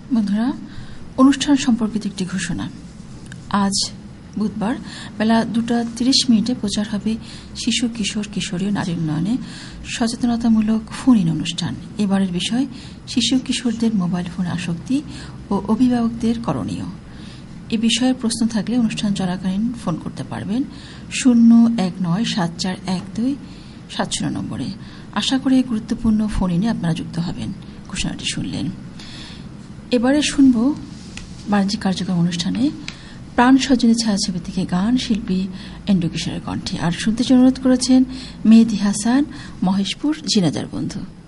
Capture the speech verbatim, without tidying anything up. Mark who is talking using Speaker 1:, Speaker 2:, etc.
Speaker 1: বন্ধুরা, অনুষ্ঠান সম্পর্কিত একটি ঘোষণা। আজ বুধবার বেলা দুটা তিরিশ মিনিটে প্রচার হবে শিশু কিশোর কিশোরীয় নারী উন্নয়নে সচেতনতামূলক ফোন ইন অনুষ্ঠান। এবারের বিষয় শিশু কিশোরদের মোবাইল ফোন আসক্তি ও অভিভাবকদের করণীয়। এ বিষয়ে প্রশ্ন থাকলে অনুষ্ঠান চলাকালীন ফোন করতে পারবেন শূন্য এক নয় সাত চার এক দুই সাত শূন্য নম্বরে। আশা করি গুরুত্বপূর্ণ ফোন ইনে আপনারা যুক্ত হবেন। ঘোষণাটি শুনলেন। এবারে শুনব বাণিজ্যিক কার্যক্রম অনুষ্ঠানে প্রাণ সজনী ছায়াছবি থেকে গান শিল্পী এন্ডু কিশোরের কণ্ঠে। আর শুনতে অনুরোধ করেছেন মেহেদি হাসান, মহেশপুর, ঝিনাইদহ বন্ধু।